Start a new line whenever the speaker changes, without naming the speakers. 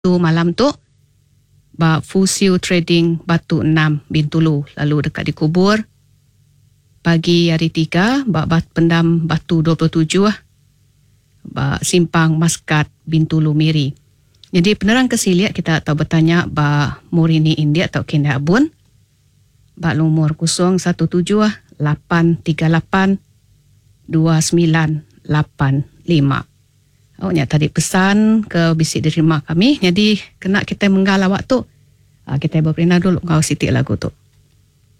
tu malam tu ba Fusio Trading Batu 6 Bintulu, lalu dekat dikubur. Pagi hari 3 ba pendam Batu 27 ba Simpang Maskat Bintulu Miri. Jadi penerang kesiliat kita tahu bertanya ba Murini India atau Kenda Abun ba nomor 017 838 2985. Awaknya tadi pesan ke bisik di rumah kami. Jadi kena kita menggal awak tu. Kita berperindah dulu kau sitik lagu tu.